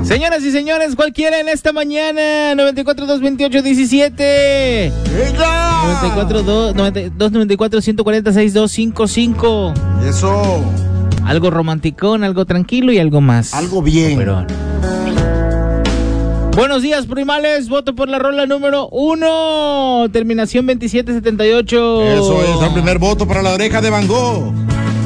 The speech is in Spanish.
Señoras y señores, ¿cuál quieren esta mañana? 94-228-17. 94-294-140-6255. Eso. Algo romanticón, algo tranquilo y algo más. Algo bien. Pero... Buenos días, primales. Voto por la rola número 1. Terminación 2778. Eso es el primer voto para la oreja de Van Gogh.